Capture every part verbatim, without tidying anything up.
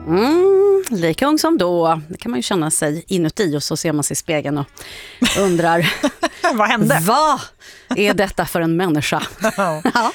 Mm, lika ung som då. Det kan man ju känna sig inuti och så ser man sig i spegeln och undrar vad hände? Vad är detta för en människa? Ja.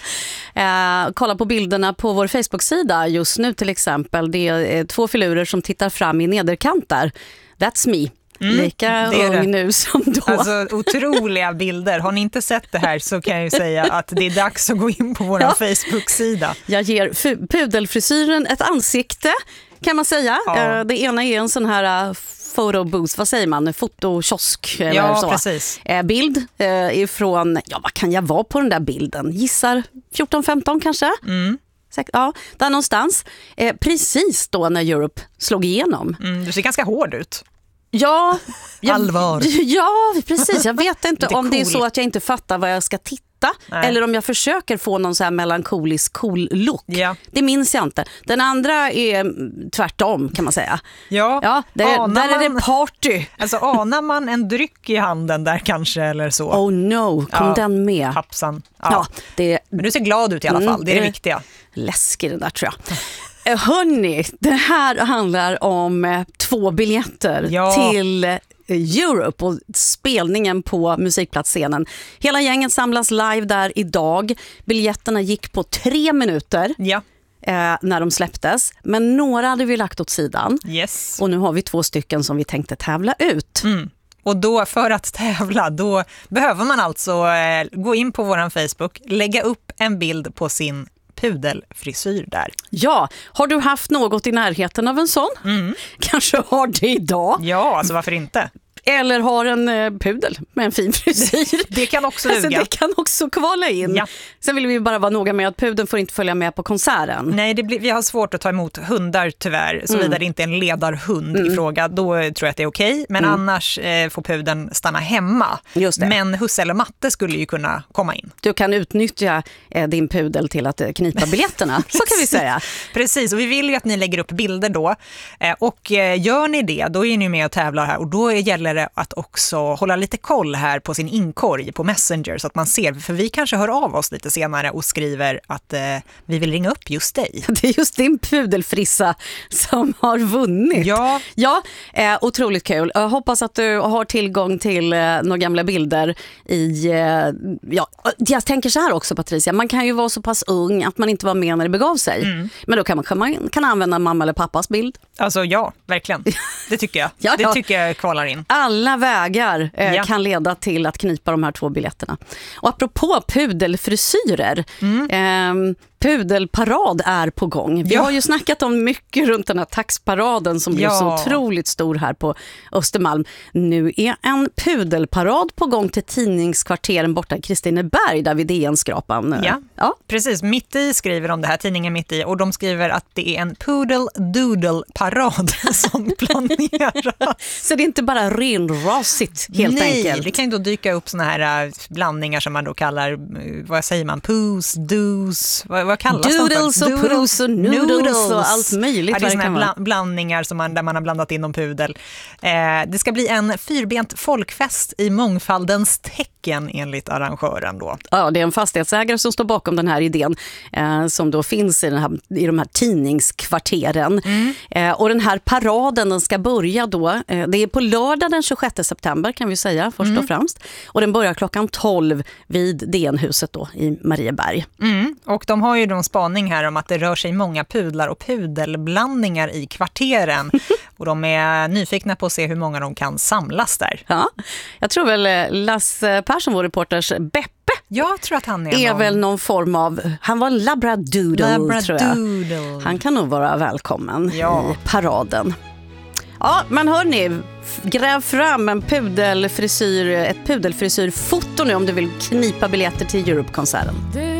Eh, kolla på bilderna på vår Facebook-sida just nu till exempel. Det är eh, två filurer som tittar fram i nederkanter. That's me. Mm, lika ung det. Nu som då. Alltså otroliga bilder. Har ni inte sett det här så kan jag ju säga att det är dags att gå in på vår ja. Facebook-sida. Jag ger f- pudelfrisyren ett ansikte kan man säga. Ja. Uh, det ena är en sån här uh, photobooth, vad säger man? Fotokiosk eller ja, så. Precis. Uh, bild uh, ifrån, ja vad kan jag vara på den där bilden? Gissar fjorton femton kanske? Mm. Ja, där någonstans. Uh, precis då när Europe slog igenom. Mm, du ser ganska hård ut. Ja, jag, allvar. Ja, precis. Jag vet inte om cool. Det är så att jag inte fattar vad jag ska titta. Nej. Eller om jag försöker få någon så här melankolisk cool look. Ja. Det minns jag inte. Den andra är tvärtom kan man säga. Ja, ja där, där man, är det party. Alltså anar man en dryck i handen där kanske eller så. Oh no, kom ja. Den med. Hapsan. Ja. Ja, det, Men du ser glad ut i alla fall, mm, det är det viktiga. Läskig den där tror jag. Hörrni, det här handlar om eh, två biljetter ja. Till eh, Europe och spelningen på musikplatsscenen. Hela gänget samlas live där idag. Biljetterna gick på tre minuter ja. eh, när de släpptes. Men några hade vi lagt åt sidan. Yes. Och nu har vi två stycken som vi tänkte tävla ut. Mm. Och då för att tävla, då behöver man alltså eh, gå in på våran Facebook, lägga upp en bild på sin pudelfrisyr där. Ja, har du haft något i närheten av en sån? Mm. Kanske har det idag. Ja, alltså varför inte? Eller har en eh, pudel med en fin frisyr. Det kan också duga. Alltså, det kan också kvala in. Ja. Sen vill vi bara vara noga med att pudeln får inte följa med på konserten. Nej, det blir, vi har svårt att ta emot hundar tyvärr. Såvida mm. det inte är en ledarhund mm. i fråga, då tror jag att det är okej. Men mm. annars eh, får pudeln stanna hemma. Just det. Men husse eller matte skulle ju kunna komma in. Du kan utnyttja eh, din pudel till att eh, knipa biljetterna, så kan vi säga. Precis, och vi vill ju att ni lägger upp bilder då. Eh, och eh, gör ni det, då är ni med och tävlar här. Och då gäller det att också hålla lite koll här på sin inkorg på Messenger så att man ser, för vi kanske hör av oss lite senare och skriver att eh, vi vill ringa upp just dig. Det är just din pudelfrissa som har vunnit. Ja, ja eh, otroligt kul. Jag hoppas att du har tillgång till eh, några gamla bilder i, eh, ja, jag tänker så här också Patricia, man kan ju vara så pass ung att man inte var med när det begav sig. Mm. Men då kan man, kan man kan använda mamma eller pappas bild. Alltså ja, verkligen. Det tycker jag. ja, det ja. tycker jag kvalar in. Alla vägar eh, ja. kan leda till att knipa de här två biljetterna. Och apropå pudelfrisyrer, mm. eh, pudelparad är på gång. Vi ja. har ju snackat om mycket runt den här taxparaden som blev ja. så otroligt stor här på Östermalm. Nu är en pudelparad på gång till tidningskvarteren borta i Kristineberg där vid D N-skrapan. Ja. ja, precis. Mitt i skriver de det här, tidningen Mitt i, och de skriver att det är en pudel-doodle-parad som planeras. Så det är inte bara renrasigt helt Nej, enkelt. Nej, det kan ju då dyka upp såna här uh, blandningar som man då kallar, uh, vad säger man, poos, doos, vad, vad kallas Doodles de och poos och noodles, noodles och allt möjligt. Ja, det är såna här bla- blandningar som man, där man har blandat in någon pudel. Eh, det ska bli en fyrbent folkfest i mångfaldens tecken enligt arrangören då. Ja, det är en fastighetsägare som står bakom den här idén eh, som då finns i, den här, i de här tidningskvarteren. Mm. Eh, och den här paraden den ska börja då, eh, det är på lördag den tjugosjätte september kan vi säga först mm. och främst. Och den börjar klockan tolv vid D N-huset då i Marieberg. Mm. Och de har ju en spaning här om att det rör sig många pudlar och pudelblandningar i kvarteren. Och de är nyfikna på att se hur många de kan samlas där. Ja, jag tror väl Lasse Persson, vår reporters Beppe, jag tror att han är, är någon... väl någon form av, han var labradoodle, labradoodle tror jag. Han kan nog vara välkommen ja. i paraden. Ja, men hörni, gräv fram en pudelfrisyr, ett pudelfrisyrfoto nu om du vill knipa biljetter till Europe-konserten.